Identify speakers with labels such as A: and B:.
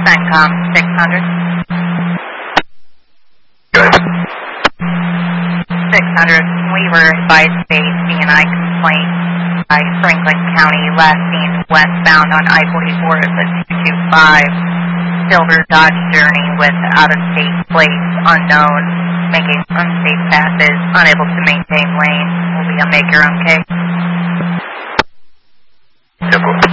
A: CENTCOM 600.
B: Good.
A: 600, we were advised of a CNI complaint by Franklin County last seen westbound on I-44 at the 225 Silver Dodge Journey with out-of-state plates unknown, making unsafe passes, unable to maintain lane. Will be a make your own case.
B: Simple.